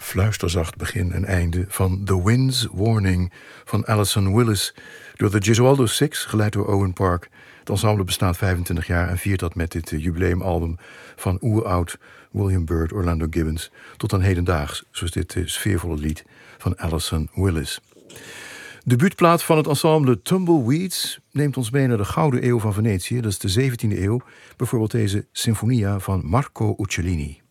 fluisterzacht begin en einde van The Wind's Warning van Alison Willis door de Gesualdo Six, geleid door Owen Park. Het ensemble bestaat 25 jaar en viert dat met dit jubileumalbum van oeroud William Byrd, Orlando Gibbons, tot aan hedendaags, zoals dit sfeervolle lied van Alison Willis. De debuutplaat van het ensemble Tumbleweeds neemt ons mee naar de Gouden Eeuw van Venetië, dat is de 17e eeuw, bijvoorbeeld deze Sinfonia van Marco Uccellini.